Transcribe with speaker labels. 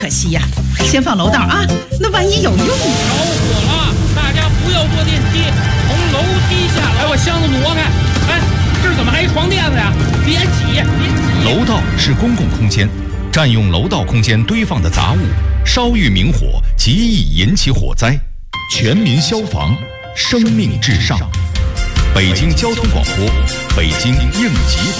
Speaker 1: 可惜呀，先放楼道啊，那万一有用呢？
Speaker 2: 着火了，大家不要坐电梯，从楼梯下来。我箱子挪开。这儿怎么还一床垫子呀？别挤！
Speaker 3: 楼道是公共空间，占用楼道空间堆放的杂物，稍遇明火，极易引起火灾。全民消防，生命至上。北京交通广播，北京应急。